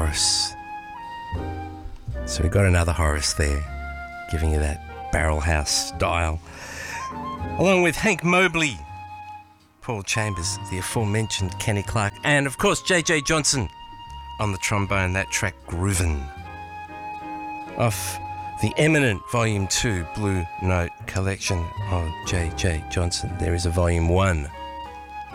Horace. So we got another Horace there, giving you that barrel house style. Along with Hank Mobley, Paul Chambers, the aforementioned Kenny Clark, and of course J.J. Johnson on the trombone, that track Groovin'. Off the eminent Volume 2 Blue Note collection of J.J. Johnson, there is a Volume 1.